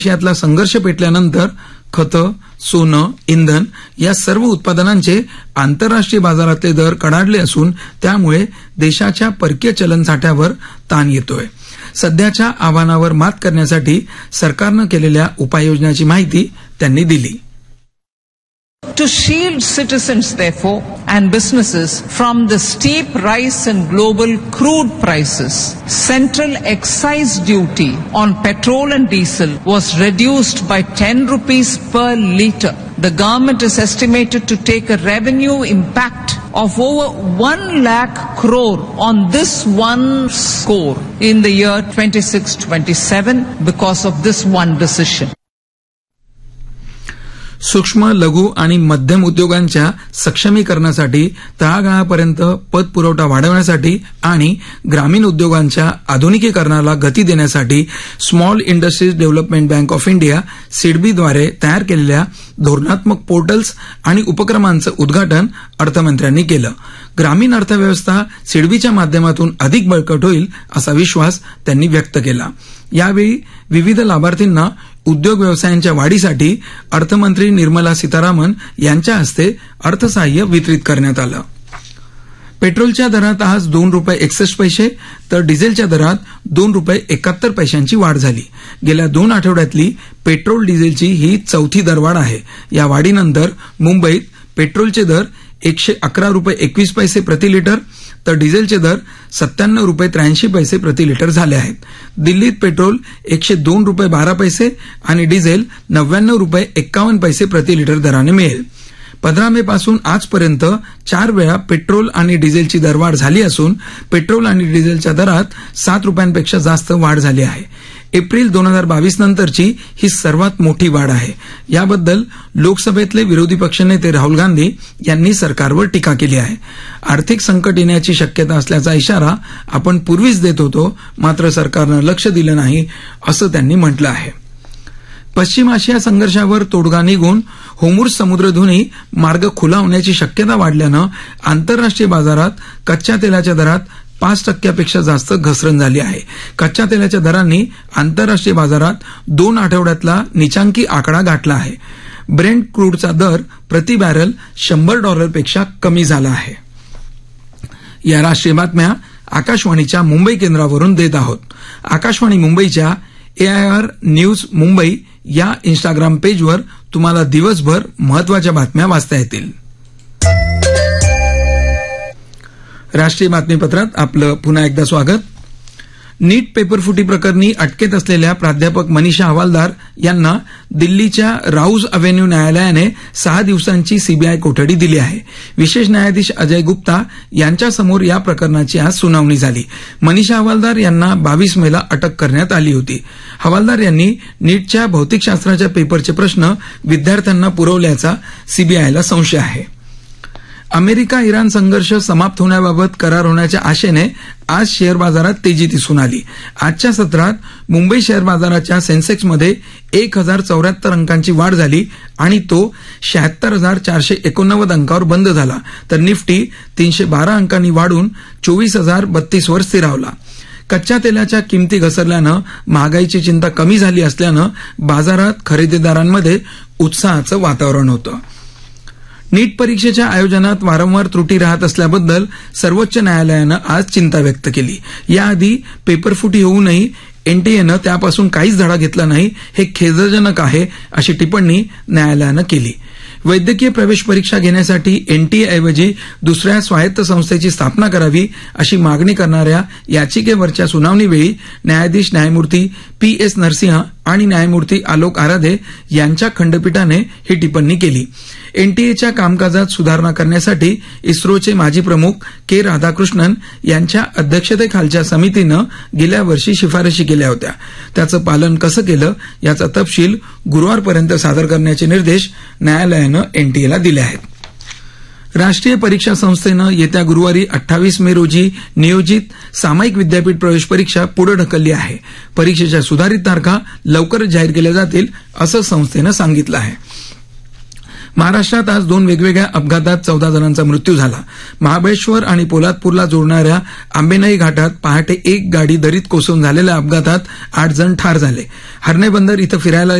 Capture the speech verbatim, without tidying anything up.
यातला संघर्ष पेटल्यानंतर खतं, सोनं, इंधन या सर्व उत्पादनांचे आंतरराष्ट्रीय बाजारातले दर कडाडले असून त्यामुळे देशाच्या परकीय चलन साठ्यावर ताण येतोय. सध्याच्या आव्हानावर मात करण्यासाठी सरकारनं केलेल्या उपाययोजनांची माहिती त्यांनी दिली. To shield citizens, therefore, and businesses from the steep rise in global crude prices, central excise duty on petrol and diesel was reduced by ten rupees per litre. The government is estimated to take a revenue impact of over one lakh crore on this one score in the year twenty-six twenty-seven because of this one decision. सूक्ष्म, लघु आणि मध्यम उद्योगांच्या सक्षमीकरणासाठी तळागाळापर्यंत पतपुरवठा वाढवण्यासाठी आणि ग्रामीण उद्योगांच्या आधुनिकीकरणाला गती देण्यासाठी small industries development bank of India सिडबीद्वारे तयार केलेल्या धोरणात्मक पोर्टल्स आणि उपक्रमांचं उद्घाटन अर्थमंत्र्यांनी केलं. ग्रामीण अर्थव्यवस्था सिडबीच्या माध्यमातून अधिक बळकट होईल असा विश्वास त्यांनी व्यक्त केला. यावेळी विविध लाभार्थींना उद्योग व्यवसायांच्या वाढीसाठी अर्थमंत्री निर्मला सीतारामन यांच्या हस्ते अर्थसहाय्य वितरित करण्यात आलं. पेट्रोलच्या दरात आज दोन रुपये एकसष्ट पैसे तर डिझेलच्या दरात दोन रुपये एकाहत्तर पैशांची वाढ झाली. गेल्या दोन आठवड्यातली पेट्रोल डिझेलची ही चौथी दरवाढ आहे. या वाढीनंतर मुंबईत पेट्रोलचे दर एकशे अकरा रुपये एकवीस पैसे प्रति लिटर तर डिझेलचे दर सत्त्याण्णव रुपये त्र्याऐंशी पैसे प्रति लिटर झाले आहेत. दिल्लीत पेट्रोल एकशे दोन रुपये बारा पैसे आणि डिझेल नव्याण्णव रुपये एक्कावन्न पैसे प्रति लिटर दराने मिळेल. पंधरा मे पासून आजपर्यंत चार वेळा पेट्रोल आणि डिझेलची दरवाढ झाली असून पेट्रोल आणि डिझेलच्या दरात सात रुपयांपेक्षा जास्त वाढ झाली आहे. एप्रिल दोन हजार बावीस नंतरची ही सर्वात मोठी वाढ आहे. याबद्दल लोकसभेतले विरोधी पक्षनेते राहुल गांधी यांनी सरकारवर टीका केली आहे. आर्थिक संकट येण्याची शक्यता असल्याचा इशारा आपण पूर्वीच देत होतो, मात्र सरकारनं लक्ष दिलं नाही असं त्यांनी म्हटलं आहे. पश्चिम आशिया संघर्षावर तोडगा निघून होर्मुझ समुद्रधुनी मार्ग खुला होण्याची शक्यता वाढल्यानं आंतरराष्ट्रीय बाजारात कच्च्या तेलाच्या दरात पाच टक्क्यापेक्षा जास्त घसरण झाली आहे. कच्च्या तेलाच्या दरांनी आंतरराष्ट्रीय बाजारात दोन आठवड्यातला निचांकी आकडा गाठला आहे. ब्रेंट क्रूडचा दर प्रति बॅरल शंभर डॉलरपेक्षा कमी झाला आहे. या राष्ट्रीय बातम्या आकाशवाणीच्या मुंबई केंद्रावरून देत आहोत. आकाशवाणी मुंबईच्या एआयआर न्यूज मुंबई या इंस्टाग्राम पेजवर तुम्हाला दिवसभर महत्वाच्या बातम्या वाचता येतील. राष्ट्रीय बातमीपत्रात आपलं पुन्हा एकदा स्वागत. नीट पेपरफुटी प्रकरणी अटकेत असलेल्या प्राध्यापक मनीषा हवालदार यांना दिल्लीच्या राऊज अव्हेन्यू न्यायालयाने सहा दिवसांची सीबीआय कोठडी दिली आहे. विशेष न्यायाधीश अजय गुप्ता यांच्यासमोर या प्रकरणाची आज सुनावणी झाली. मनीषा हवालदार यांना बावीस मेला अटक करण्यात आली होती. हवालदार यांनी नीटच्या भौतिकशास्त्राच्या पेपरचे प्रश्न विद्यार्थ्यांना पुरवल्याचा सीबीआयला संशय आहे. अमेरिका इराण संघर्ष समाप्त होण्याबाबत करार होण्याच्या आशेने आज शेअर बाजारात तेजी दिसून आली. आजच्या सत्रात मुंबई शेअर बाजाराच्या सेन्सेक्समध्ये एक हजार चौऱ्याहत्तर अंकांची वाढ झाली आणि तो शहात्तर हजार चारशे एकोणनव्वद अंकावर बंद झाला, तर निफ्टी तीनशे बारा अंकांनी वाढून चोवीस हजार बत्तीस वर स्थिरावला. कच्च्या तेलाच्या किमती घसरल्यानं महागाईची चिंता कमी झाली असल्यानं बाजारात खरेदीदारांमध्ये उत्साहाचं वातावरण होतं. नीट परीक्षेच्या आयोजनात वारंवार त्रुटी राहत असल्याबद्दल सर्वोच्च न्यायालयानं आज चिंता व्यक्त केली. याआधी पेपरफुटी होऊनही एनटीएनं त्यापासून काहीच धडा घेतला नाही, हे खेदजनक आहे अशी टिप्पणी न्यायालयानं केली. वैद्यकीय प्रवेश परीक्षा घेण्यासाठी एनटीए ऐवजी दुसऱ्या स्वायत्त संस्थेची स्थापना करावी अशी मागणी करणाऱ्या याचिकेवरच्या सुनावणीवेळी न्यायाधीश न्यायमूर्ती पी एस नरसिंहा आणि न्यायमूर्ती आलोक आराधे यांच्या खंडपीठाने ही टिप्पणी केली. एनटीएच्या कामकाजात सुधारणा करण्यासाठी इस्रोचे माजी प्रमुख के राधाकृष्णन यांच्या अध्यक्षतेखालच्या समितीनं गेल्या वर्षी शिफारशी केल्या होत्या. त्याचं पालन कसं केलं याचा तपशील गुरुवारपर्यंत सादर करण्याचे निर्देश न्यायालयानं एनटीएला दिले आहेत. राष्ट्रीय परीक्षा संस्थेनं येत्या गुरुवारी अठ्ठावीस मे रोजी नियोजित सामायिक विद्यापीठ प्रवेश परीक्षा पुढे ढकलली आहे. परीक्षेच्या सुधारित तारखा लवकरच जाहीर केल्या जातील असं संस्थेनं सांगितलं आहे. महाराष्ट्रात आज दोन वेगवेगळ्या अपघातात चौदा जणांचा मृत्यू झाला. महाबळेश्वर आणि पोलादपूरला जोडणाऱ्या आंबेनळी घाटात पहाटे एक गाडी दरीत कोसळून झालेल्या अपघातात आठ जण ठार झाले. हर्णे बंदर इथं फिरायला